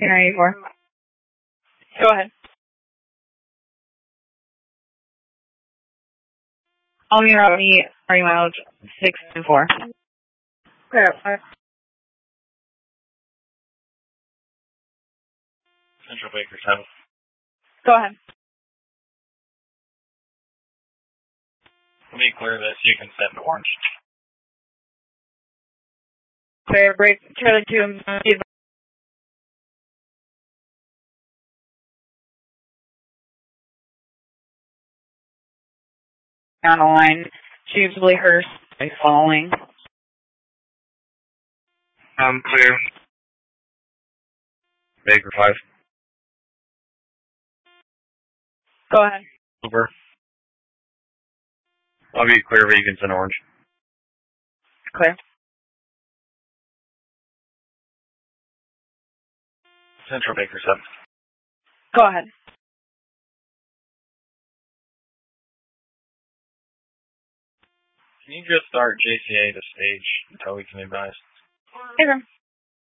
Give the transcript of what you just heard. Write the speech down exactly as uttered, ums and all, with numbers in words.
ninety-four. Go ahead. All me route me three miles six and four. Clear up five. Central Baker seven. Go ahead. Let me clear this. You can send orange. Clear break. Charlie two. On the line. She's really hurt. Falling. Um, clear. Baker five. Go ahead. Over. I'll be clear where you can send orange. Clear. Central Baker seven. Go ahead. Can you just start J C A to stage until we can advise? Okay.